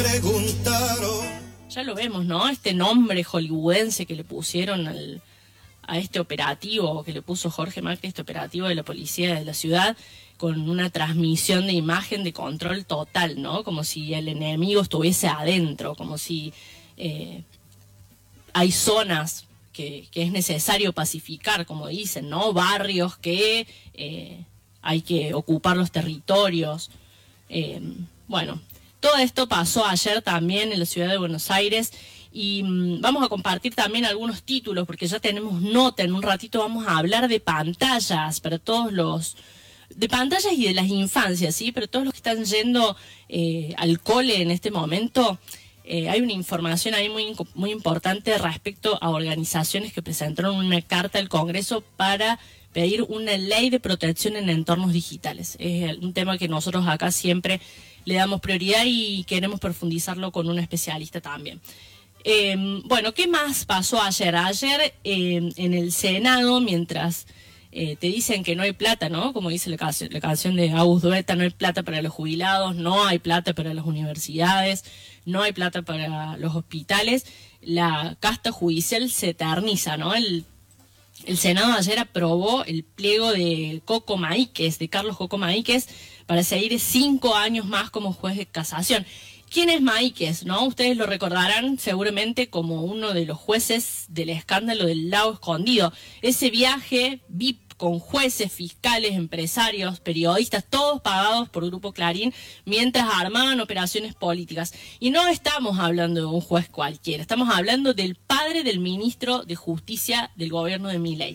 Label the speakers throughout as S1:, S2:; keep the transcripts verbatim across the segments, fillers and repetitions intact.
S1: Ya lo vemos, ¿no? Este nombre hollywoodense que le pusieron al, a este operativo, que le puso Jorge Macri, este operativo de la policía de la ciudad, con una transmisión de imagen de control total, ¿no? Como si el enemigo estuviese adentro, como si eh, hay zonas que, que es necesario pacificar, como dicen, ¿no? Barrios que eh, hay que ocupar los territorios. Eh, bueno, todo esto pasó ayer también en la ciudad de Buenos Aires y mmm, vamos a compartir también algunos títulos porque ya tenemos nota. En un ratito vamos a hablar de pantallas para todos los... de pantallas y de las infancias, ¿sí? Pero todos los que están yendo eh, al cole en este momento, eh, hay una información ahí muy, muy importante respecto a organizaciones que presentaron una carta al Congreso para pedir una ley de protección en entornos digitales. Es un tema que nosotros acá siempre le damos prioridad y queremos profundizarlo con un especialista también. Eh, bueno, ¿qué más pasó ayer? Ayer eh, en el Senado, mientras eh, te dicen que no hay plata, ¿no? Como dice la, canción, la canción de Agus Dueta, no hay plata para los jubilados, no hay plata para las universidades, no hay plata para los hospitales, la casta judicial se eterniza, ¿no? El El Senado ayer aprobó el pliego de Coco Maíquez, de Carlos Coco Maíquez, para seguir cinco años más como juez de casación. ¿Quién es Maíquez? ¿No? Ustedes lo recordarán seguramente como uno de los jueces del escándalo del Lago Escondido. Ese viaje V I P con jueces, fiscales, empresarios, periodistas, todos pagados por Grupo Clarín, mientras armaban operaciones políticas. Y no estamos hablando de un juez cualquiera, estamos hablando del padre del ministro de Justicia del gobierno de Milei.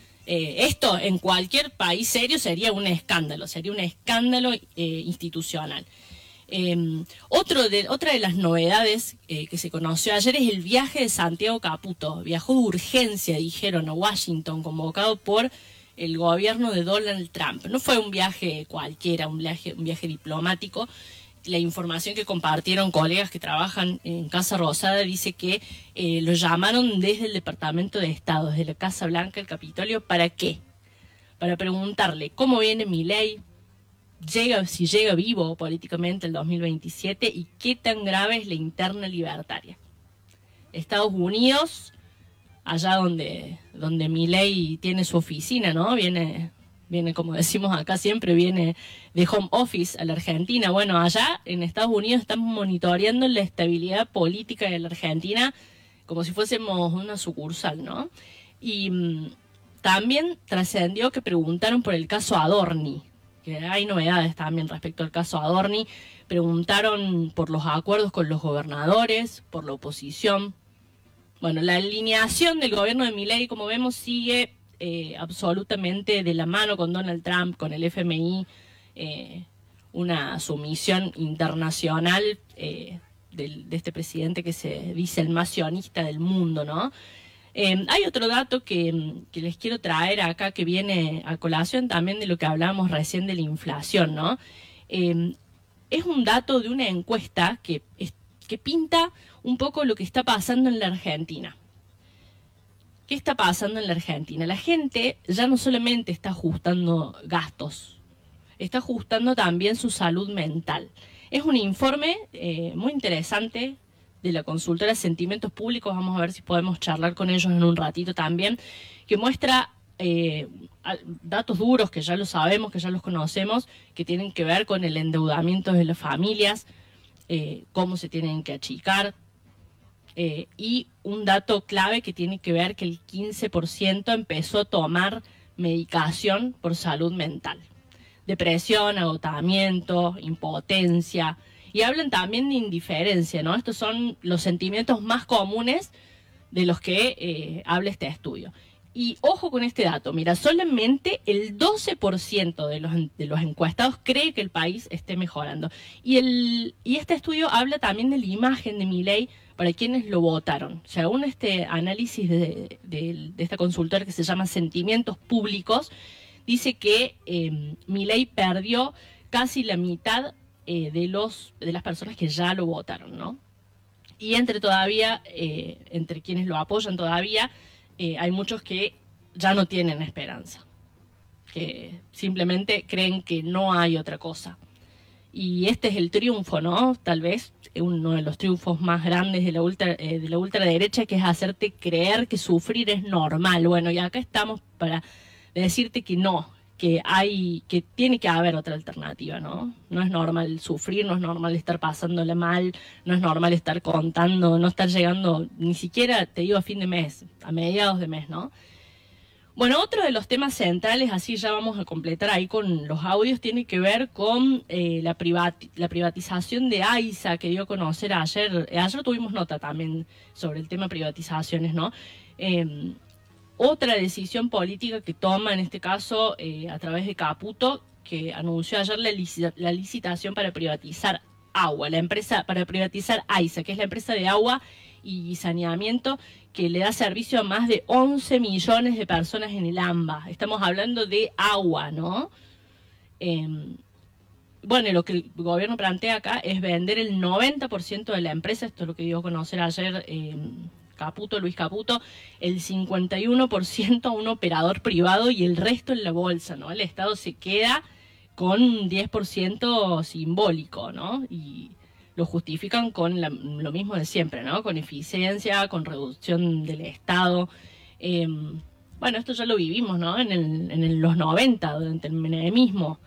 S1: Eh, esto en cualquier país serio sería un escándalo, sería un escándalo eh, institucional. Eh, otro de, otra de las novedades eh, que se conoció ayer es el viaje de Santiago Caputo. Viajó de urgencia, dijeron, a Washington, convocado por el gobierno de Donald Trump. No fue un viaje cualquiera, un viaje, un viaje diplomático. La información que compartieron colegas que trabajan en Casa Rosada dice que eh, lo llamaron desde el Departamento de Estado, desde la Casa Blanca, el Capitolio. ¿Para qué? Para preguntarle cómo viene Milei, llega, si llega vivo políticamente el dos mil veintisiete y qué tan grave es la interna libertaria. Estados Unidos, allá donde, donde Milei tiene su oficina, ¿no? Viene, viene, como decimos acá siempre, viene de home office a la Argentina. Bueno, allá en Estados Unidos están monitoreando la estabilidad política de la Argentina como si fuésemos una sucursal, ¿no? Y mmm, también trascendió que preguntaron por el caso Adorni, que hay novedades también respecto al caso Adorni. Preguntaron por los acuerdos con los gobernadores, por la oposición. Bueno, la alineación del gobierno de Milei, como vemos, sigue eh, absolutamente de la mano con Donald Trump, con el F M I, eh, una sumisión internacional eh, de, de este presidente que se dice el más sionista del mundo, ¿no? Eh, hay otro dato que, que les quiero traer acá que viene a colación también de lo que hablábamos recién de la inflación, ¿no? Eh, es un dato de una encuesta que, que pinta un poco lo que está pasando en la Argentina. ¿Qué está pasando en la Argentina? La gente ya no solamente está ajustando gastos, está ajustando también su salud mental. Es un informe eh, muy interesante de la consultora Sentimientos Públicos, vamos a ver si podemos charlar con ellos en un ratito también, que muestra eh, datos duros que ya lo sabemos, que ya los conocemos, que tienen que ver con el endeudamiento de las familias, eh, cómo se tienen que achicar, eh, y un dato clave que tiene que ver que el quince por ciento empezó a tomar medicación por salud mental. Depresión, agotamiento, impotencia, y hablan también de indiferencia, ¿no? Estos son los sentimientos más comunes de los que eh, habla este estudio. Y ojo con este dato, mira, solamente el doce por ciento de los, de los encuestados cree que el país esté mejorando. Y, el, y este estudio habla también de la imagen de Milei para quienes lo votaron. Según este análisis de, de, de esta consultora que se llama Sentimientos Públicos, dice que eh, Milei perdió casi la mitad eh, de, los, de las personas que ya lo votaron, ¿no? Y entre todavía, eh, entre quienes lo apoyan todavía, eh, hay muchos que ya no tienen esperanza, que simplemente creen que no hay otra cosa. Y este es el triunfo, ¿no? Tal vez uno de los triunfos más grandes de la ultra, eh, de la ultraderecha, que es hacerte creer que sufrir es normal. Bueno, y acá estamos para decirte que no, que hay, que tiene que haber otra alternativa, ¿no? No es normal sufrir, no es normal estar pasándole mal, no es normal estar contando, no estar llegando, ni siquiera, te digo, a fin de mes, a mediados de mes, ¿no? Bueno, otro de los temas centrales, así ya vamos a completar ahí con los audios, tiene que ver con eh, la, privati la privatización de AISA, que dio a conocer ayer. Eh, ayer tuvimos nota también sobre el tema privatizaciones, ¿no? Eh, otra decisión política que toma, en este caso, eh, a través de Caputo, que anunció ayer la, licita la licitación para privatizar agua, la empresa para privatizar AISA, que es la empresa de agua y saneamiento que le da servicio a más de once millones de personas en el AMBA. Estamos hablando de agua, ¿no? Eh, bueno, lo que el gobierno plantea acá es vender el noventa por ciento de la empresa, esto es lo que dio a conocer ayer eh, Caputo, Luis Caputo, el cincuenta y uno por ciento a un operador privado y el resto en la bolsa, ¿no? El Estado se queda con un diez por ciento simbólico, ¿no? Y lo justifican con la, lo mismo de siempre, ¿no? Con eficiencia, con reducción del Estado. Eh, bueno, esto ya lo vivimos, ¿no? En, el, en el, los noventa, durante el menemismo.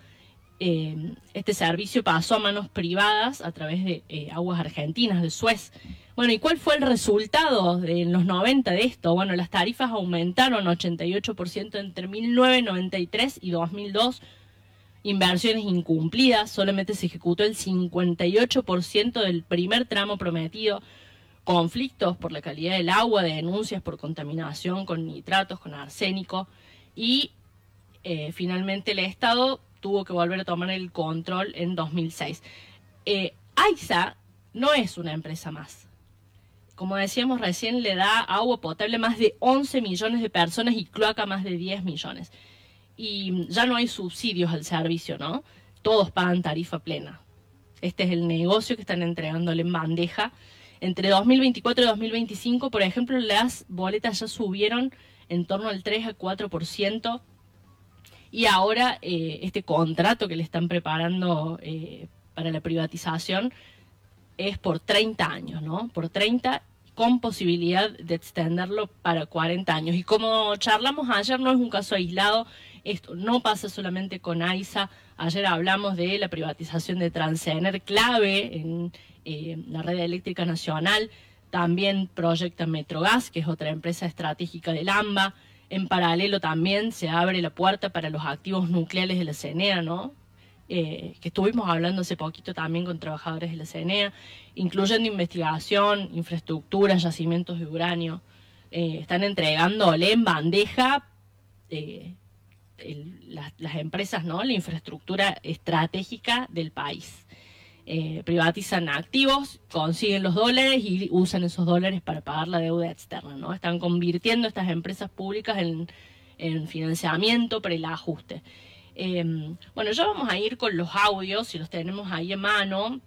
S1: Eh, este servicio pasó a manos privadas a través de eh, Aguas Argentinas, de Suez. Bueno, ¿y cuál fue el resultado de, en los noventa de esto? Bueno, las tarifas aumentaron ochenta y ocho por ciento entre mil novecientos noventa y tres y dos mil dos. Inversiones incumplidas, solamente se ejecutó el cincuenta y ocho por ciento del primer tramo prometido. Conflictos por la calidad del agua, denuncias por contaminación con nitratos, con arsénico. Y eh, finalmente el Estado tuvo que volver a tomar el control en dos mil seis. Eh, AISA no es una empresa más. Como decíamos recién, le da agua potable a más de once millones de personas y cloaca a más de diez millones. Y ya no hay subsidios al servicio, ¿no? Todos pagan tarifa plena. Este es el negocio que están entregándole en bandeja. Entre dos mil veinticuatro y dos mil veinticinco, por ejemplo, las boletas ya subieron en torno al tres a cuatro por ciento. Y ahora eh, este contrato que le están preparando eh, para la privatización es por treinta años, ¿no? Por treinta, con posibilidad de extenderlo para cuarenta años. Y como charlamos ayer, no es un caso aislado. Esto no pasa solamente con AISA. Ayer hablamos de la privatización de Transener, clave en eh, la red eléctrica nacional. También proyecta Metrogas, que es otra empresa estratégica del AMBA. En paralelo también se abre la puerta para los activos nucleares de la CENEA, ¿no? Eh, que estuvimos hablando hace poquito también con trabajadores de la CENEA, incluyendo investigación, infraestructura, yacimientos de uranio. Eh, están entregándole en bandeja eh, el, las, las empresas, ¿no? La infraestructura estratégica del país. Eh, privatizan activos, consiguen los dólares y usan esos dólares para pagar la deuda externa, ¿no? Están convirtiendo estas empresas públicas en, en financiamiento para el ajuste. Eh, bueno, ya vamos a ir con los audios, si los tenemos ahí en mano.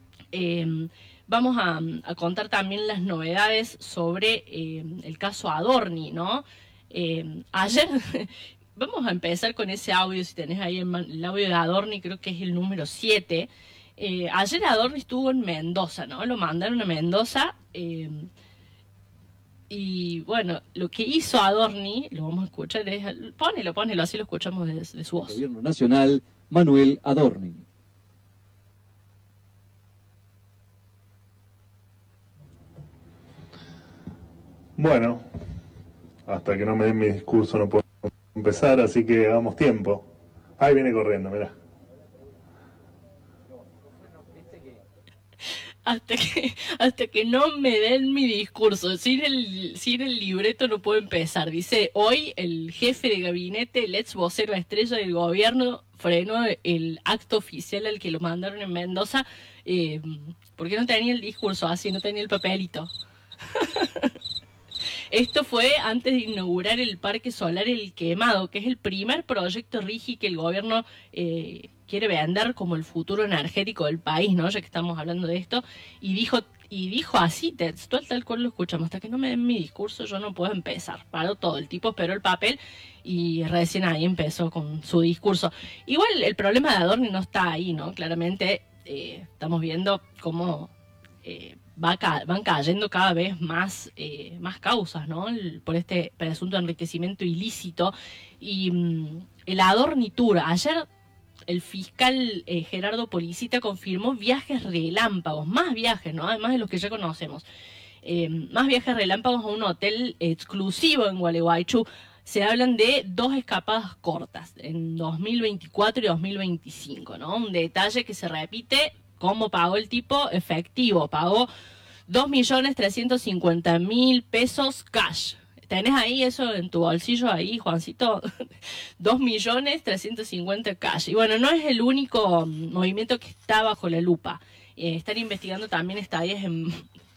S1: Eh, vamos a, a contar también las novedades sobre eh, el caso Adorni, ¿no? Eh, ayer, vamos a empezar con ese audio, si tenés ahí el, el audio de Adorni, creo que es el número siete. Eh, ayer Adorni estuvo en Mendoza, ¿no? Lo mandaron a Mendoza. Eh, y bueno, lo que hizo Adorni, lo vamos a escuchar, es, ponelo, ponelo, así lo escuchamos de, de su voz.
S2: Gobierno Nacional, Manuel Adorni.
S3: Bueno, hasta que no me den mi discurso no puedo empezar, así que hagamos tiempo. Ahí viene corriendo, mirá.
S1: Hasta que, hasta que no me den mi discurso, sin el, sin el libreto no puedo empezar. Dice, hoy el jefe de gabinete, el ex vocero estrella del gobierno, frenó el acto oficial al que lo mandaron en Mendoza, eh, porque no tenía el discurso así, no tenía el papelito. Esto fue antes de inaugurar el Parque Solar El Quemado, que es el primer proyecto RIGI que el gobierno eh, quiere vender como el futuro energético del país, ¿no? Ya que estamos hablando de esto. Y dijo, y dijo así, textual tal cual lo escuchamos, hasta que no me den mi discurso yo no puedo empezar. Paró todo, el tipo esperó el papel y recién ahí empezó con su discurso. Igual el problema de Adorni no está ahí, ¿no? Claramente eh, estamos viendo cómo eh, va ca van cayendo cada vez más, eh, más causas, ¿no? El, por este presunto enriquecimiento ilícito. Y mm, el Adorni Tour, ayer el fiscal eh, Gerardo Policita confirmó viajes relámpagos, más viajes, ¿no? Además de los que ya conocemos. Eh, más viajes relámpagos a un hotel exclusivo en Gualeguaychú. Se hablan de dos escapadas cortas, en dos mil veinticuatro y dos mil veinticinco, ¿no? Un detalle que se repite, cómo pagó el tipo efectivo. Pagó dos millones trescientos cincuenta mil pesos cash. ¿Tenés ahí eso en tu bolsillo ahí, Juancito? dos millones trescientos cincuenta cash. Y bueno, no es el único movimiento que está bajo la lupa. Eh, están investigando también estadías en,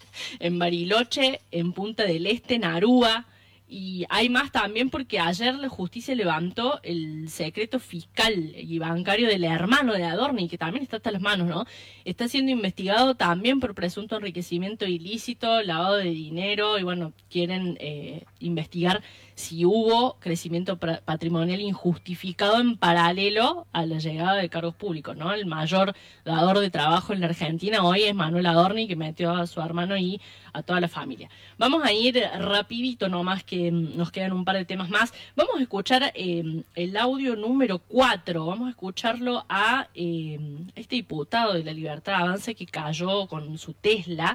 S1: en Bariloche, en Punta del Este, en Aruba. Y hay más también porque ayer la justicia levantó el secreto fiscal y bancario del hermano de Adorni, que también está hasta las manos, ¿no? Está siendo investigado también por presunto enriquecimiento ilícito, lavado de dinero, y bueno, quieren eh, investigar si hubo crecimiento patrimonial injustificado en paralelo a la llegada de cargos públicos, ¿no? El mayor dador de trabajo en la Argentina hoy es Manuel Adorni, que metió a su hermano y a toda la familia. Vamos a ir rapidito nomás, que nos quedan un par de temas más. Vamos a escuchar eh, el audio número cuatro. Vamos a escucharlo a eh, este diputado de la Libertad Avanza que cayó con su Tesla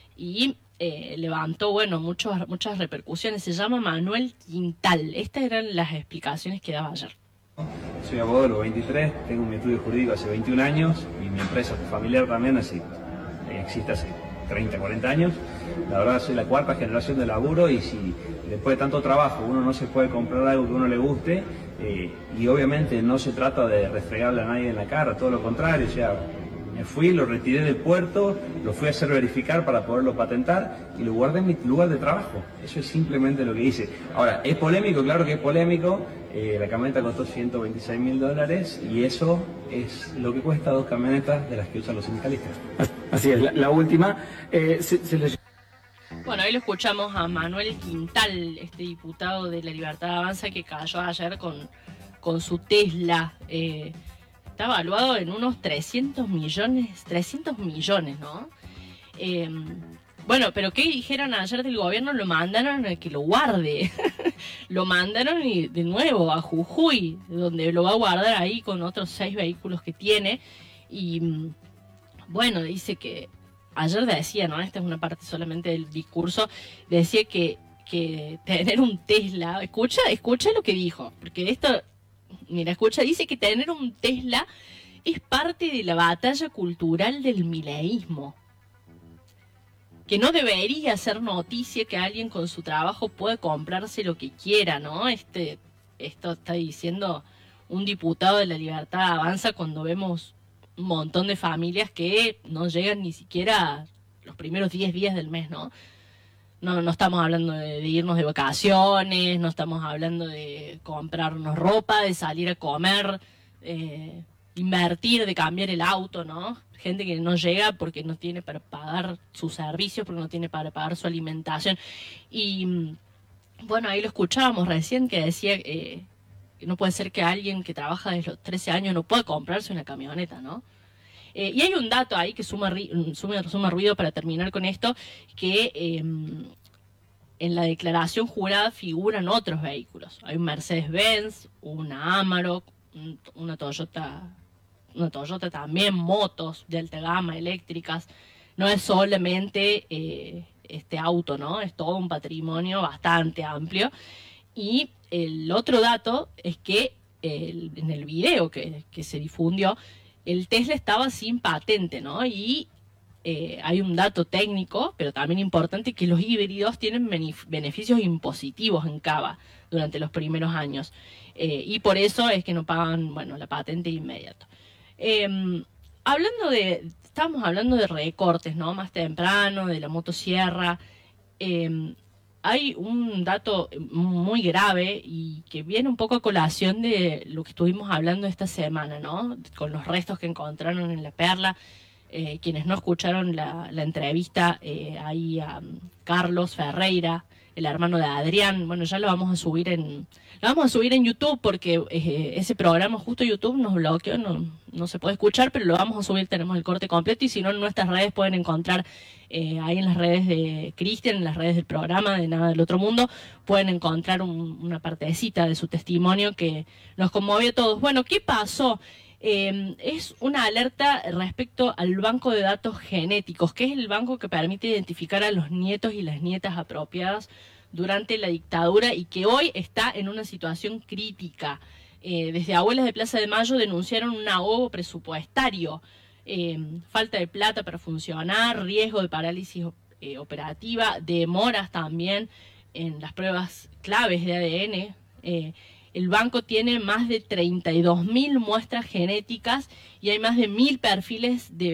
S1: y eh, levantó, bueno, muchos, muchas repercusiones. Se llama Manuel Quintal. Estas eran las explicaciones que daba ayer.
S4: Soy abogado de los veintitrés, tengo mi estudio jurídico hace veintiún años y mi empresa familiar también así, existe hace treinta, cuarenta años. La verdad soy la cuarta generación de laburo y si después de tanto trabajo uno no se puede comprar algo que a uno le guste, eh, y obviamente no se trata de restregarle a nadie en la cara, todo lo contrario, o sea, me fui, lo retiré del puerto, lo fui a hacer verificar para poderlo patentar y lo guardé en mi lugar de trabajo. Eso es simplemente lo que hice. Ahora, ¿es polémico? Claro que es polémico. Eh, la camioneta costó ciento veintiséis mil dólares y eso es lo que cuesta dos camionetas de las que usan los sindicalistas.
S5: Así es, la, la última. Eh, se, se le...
S1: Bueno, ahí lo escuchamos a Manuel Quintal, este diputado de la Libertad Avanza que cayó ayer con, con su Tesla. Eh, está evaluado en unos trescientos millones, trescientos millones, ¿no? Eh, bueno, pero ¿qué dijeron ayer del gobierno? Lo mandaron a que lo guarde. Lo mandaron y de nuevo a Jujuy, donde lo va a guardar ahí con otros seis vehículos que tiene. Y bueno, dice que ayer decía, ¿no? Esta es una parte solamente del discurso, decía que, que tener un Tesla, escucha, escucha lo que dijo, porque esto, mira, escucha, dice que tener un Tesla es parte de la batalla cultural del mileísmo. Que no debería ser noticia que alguien con su trabajo pueda comprarse lo que quiera, ¿no? Este, esto está diciendo un diputado de la Libertad Avanza cuando vemos un montón de familias que no llegan ni siquiera los primeros diez días del mes, ¿no? No, no estamos hablando de, de irnos de vacaciones, no estamos hablando de comprarnos ropa, de salir a comer, eh, invertir, de cambiar el auto, ¿no? Gente que no llega porque no tiene para pagar sus servicios, porque no tiene para pagar su alimentación. Y bueno, ahí lo escuchábamos recién que decía eh, que no puede ser que alguien que trabaja desde los trece años no pueda comprarse una camioneta, ¿no? Eh, y hay un dato ahí que suma, suma, suma ruido para terminar con esto, que eh, en la declaración jurada figuran otros vehículos. Hay un Mercedes-Benz, una Amarok, una Toyota, una Toyota también, motos de alta gama, eléctricas. No es solamente eh, este auto, ¿no? Es todo un patrimonio bastante amplio. Y el otro dato es que el, en el video que, que se difundió, el Tesla estaba sin patente, ¿no? Y eh, hay un dato técnico, pero también importante, que los híbridos tienen beneficios impositivos en Cava durante los primeros años. Eh, y por eso es que no pagan, bueno, la patente de inmediato. Eh, hablando de, estábamos hablando de recortes, ¿no? Más temprano, de la motosierra. Eh, hay un dato muy grave y que viene un poco a colación de lo que estuvimos hablando esta semana, ¿no? Con los restos que encontraron en La Perla. eh, quienes no escucharon la, la entrevista eh, ahí a um, Carlos Ferreira, el hermano de Adrián, bueno, ya lo vamos a subir en lo vamos a subir en YouTube porque eh, ese programa justo YouTube nos bloqueó, no, no se puede escuchar, pero lo vamos a subir, tenemos el corte completo y si no en nuestras redes pueden encontrar eh, ahí en las redes de Cristian, en las redes del programa de Nada del Otro Mundo, pueden encontrar un, una partecita de su testimonio que nos conmovió a todos. Bueno, ¿qué pasó? Eh, es una alerta respecto al banco de datos genéticos, que es el banco que permite identificar a los nietos y las nietas apropiadas durante la dictadura y que hoy está en una situación crítica. Eh, desde Abuelas de Plaza de Mayo denunciaron un ahogo presupuestario, eh, falta de plata para funcionar, riesgo de parálisis eh, operativa, demoras también en las pruebas claves de A D N. Eh, El banco tiene más de treinta y dos mil muestras genéticas y hay más de mil perfiles de